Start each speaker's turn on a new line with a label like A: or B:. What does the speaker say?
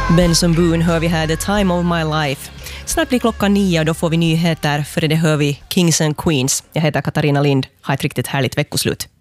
A: Benson Boone hör vi här, The Time of My Life. Snart blir klockan 9 och då får vi nyheter. Före det hör vi Kings and Queens. Jag heter Katarina Lind. Ha ett riktigt härligt veckoslut.